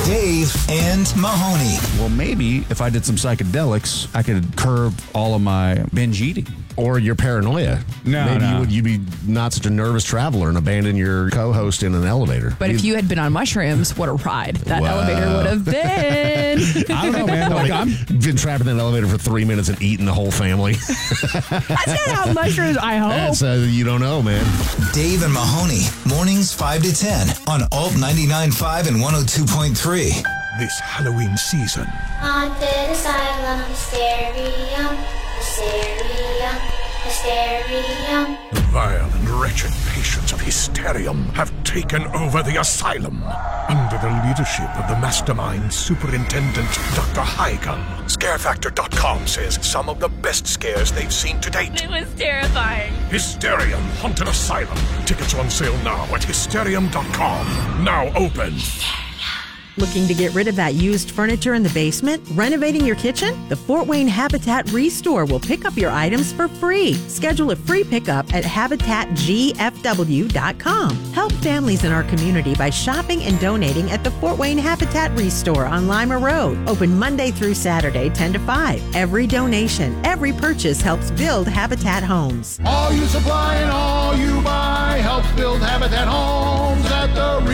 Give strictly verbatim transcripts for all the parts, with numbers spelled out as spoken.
Dave and Mahoney. Well, maybe if I did some psychedelics, I could curb all of my binge eating. Or your paranoia. No, Maybe no. you would you'd be not such a nervous traveler and abandon your co-host in an elevator. But if you had been on mushrooms, what a ride that Wow. elevator would have been. I don't know, man. Like, I'm been trapped in that elevator for three minutes and eaten the whole family. That's not how mushrooms, I hope. That's, uh, you don't know, man. Dave and Mahoney, mornings five to ten on Alt ninety-nine point five and one oh two point three. This Halloween season, Haunted Asylum, Hysterium, Hysterium, Hysterium. the vile and wretched patients of Hysterium have taken over the asylum. Under the leadership of the mastermind Superintendent Doctor Highgun, Scare Factor dot com says some of the best scares they've seen to date. It was terrifying. Hysterium Haunted Asylum. Tickets on sale now at Hysterium dot com. Now open. Looking to get rid of that used furniture in the basement? Renovating your kitchen? The Fort Wayne Habitat Restore will pick up your items for free. Schedule a free pickup at Habitat G F W dot com. Help families in our community by shopping and donating at the Fort Wayne Habitat Restore on Lima Road. Open Monday through Saturday, ten to five. Every donation, every purchase helps build Habitat homes. All you supply and all you buy helps build Habitat homes at the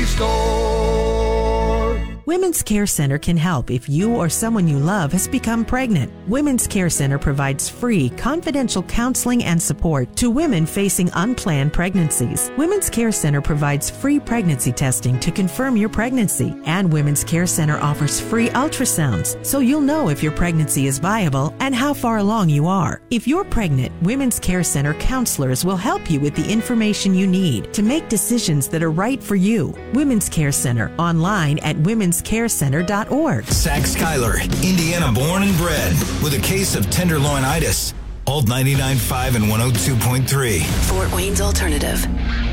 Restore. Women's Care Center can help if you or someone you love has become pregnant. Women's Care Center provides free, confidential counseling and support to women facing unplanned pregnancies. Women's Care Center provides free pregnancy testing to confirm your pregnancy. And Women's Care Center offers free ultrasounds, so you'll know if your pregnancy is viable and how far along you are. If you're pregnant, Women's Care Center counselors will help you with the information you need to make decisions that are right for you. Women's Care Center, online at women's care center dot org. Zach Schuyler, Indiana born and bred, with a case of tenderloinitis. Alt ninety-nine point five and one oh two point three. Fort Wayne's Alternative.